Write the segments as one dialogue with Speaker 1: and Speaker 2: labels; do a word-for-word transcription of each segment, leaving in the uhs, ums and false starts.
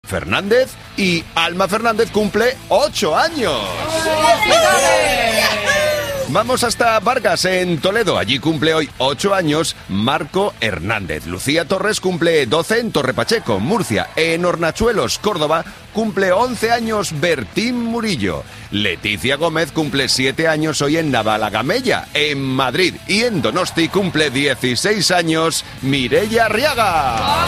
Speaker 1: Fernández y Alma Fernández cumple ocho años. Vamos hasta Vargas, en Toledo. Allí cumple hoy ocho años Marco Hernández. Lucía Torres cumple doce en Torrepacheco, Murcia. En Hornachuelos, Córdoba, cumple once años Bertín Murillo. Leticia Gómez cumple siete años hoy en Navalagamella, en Madrid. Y en Donosti cumple dieciséis años Mireia Arriaga.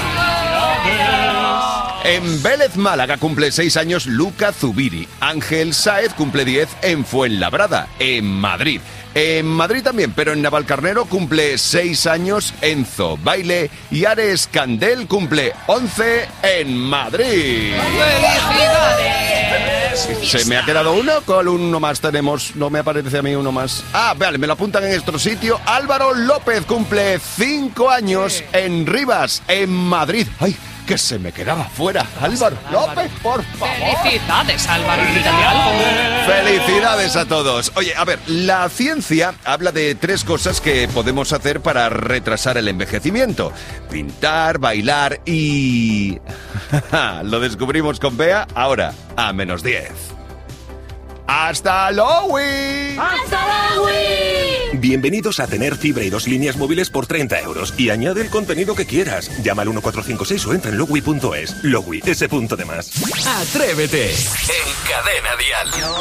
Speaker 1: En Vélez, Málaga, cumple seis años Luca Zubiri. Ángel Sáez cumple diez en Fuenlabrada, en Madrid. En Madrid también, pero en Navalcarnero cumple seis años Enzo Baile. Y Ares Candel cumple once en Madrid. ¡Felicidades! ¿Se me ha quedado uno? ¿Cuál uno más tenemos? No me aparece a mí uno más. Ah, vale, me lo apuntan en nuestro sitio. Álvaro López cumple cinco años en Rivas, en Madrid. ¡Ay! Que se me quedaba fuera. Álvaro López, por favor.
Speaker 2: Felicidades, Álvaro.
Speaker 1: Felicidades a todos. Oye, a ver, la ciencia habla de tres cosas que podemos hacer para retrasar el envejecimiento: pintar, bailar y... Lo descubrimos con Bea ahora, a menos diez. ¡Hasta Lowy!
Speaker 3: ¡Hasta Lowy!
Speaker 4: Bienvenidos a tener fibra y dos líneas móviles por treinta euros. Y añade el contenido que quieras. Llama al uno cuatro cinco seis o entra en lowy punto es. Lowy, ese punto de más.
Speaker 5: Atrévete en Cadena Dial.